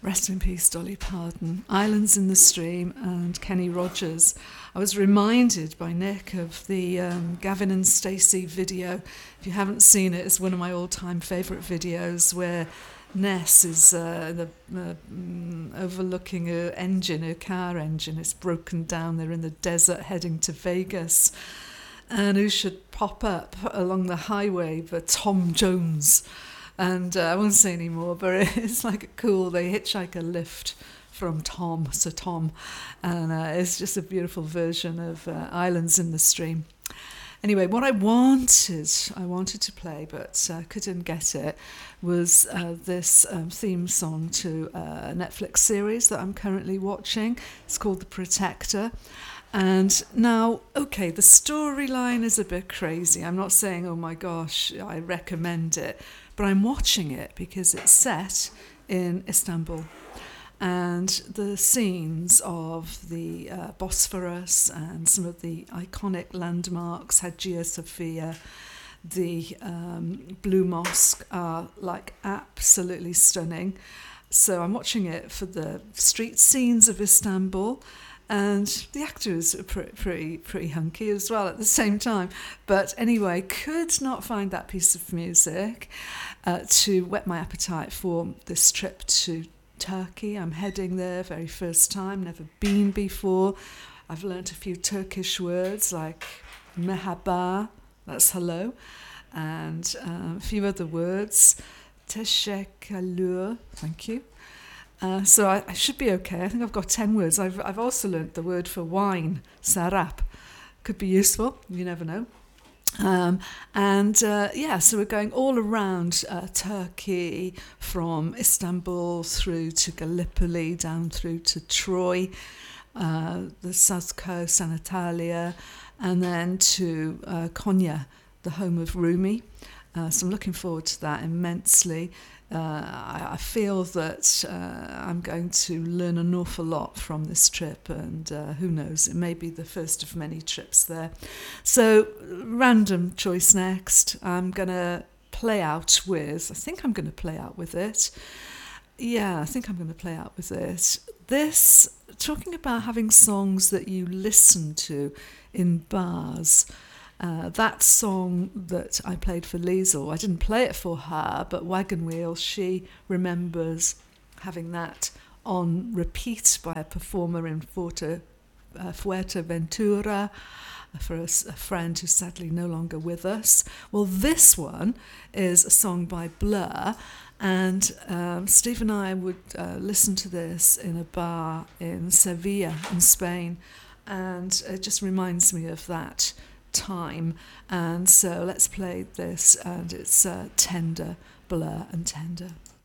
Rest in peace, Dolly Parton. Islands in the Stream and Kenny Rogers. I was reminded by Nick of the Gavin and Stacey video. If you haven't seen it, it's one of my all-time favourite videos where Ness is overlooking her engine, her car engine. It's broken down. They're in the desert heading to Vegas. And who should pop up along the highway but Tom Jones. And I won't say any more, but it's like cool. They hitchhike a lift from Sir Tom. And it's just a beautiful version of Islands in the Stream. Anyway, what I wanted to play, but couldn't get it, was this theme song to a Netflix series that I'm currently watching. It's called The Protector. And now, okay, the storyline is a bit crazy. I'm not saying, oh my gosh, I recommend it, but I'm watching it because it's set in Istanbul. And the scenes of the Bosphorus and some of the iconic landmarks, Hagia Sophia, the Blue Mosque, are like absolutely stunning. So I'm watching it for the street scenes of Istanbul. And the actors are pretty hunky as well at the same time. But anyway, could not find that piece of music to whet my appetite for this trip to Turkey. I'm heading there, very first time, never been before. I've learnt a few Turkish words like merhaba, that's hello, and a few other words. Teşekkürler, thank you. So I should be okay. I think I've got 10 words. I've also learnt the word for wine, sarap. Could be useful, you never know. So we're going all around Turkey, from Istanbul through to Gallipoli, down through to Troy, the south coast, Anatolia, and then to Konya, the home of Rumi. So I'm looking forward to that immensely. I feel that I'm going to learn an awful lot from this trip, and who knows, it may be the first of many trips there. So, random choice next. I think I'm going to play out with it. Yeah, I think I'm going to play out with it. This, talking about having songs that you listen to in bars. That song that I played for Liesl, I didn't play it for her, but Wagon Wheel, she remembers having that on repeat by a performer in Fuerteventura for a friend who's sadly no longer with us. Well, this one is a song by Blur, and Steve and I would listen to this in a bar in Sevilla in Spain, and it just reminds me of that time. And so let's play this, and it's Tender, Blur and Tender.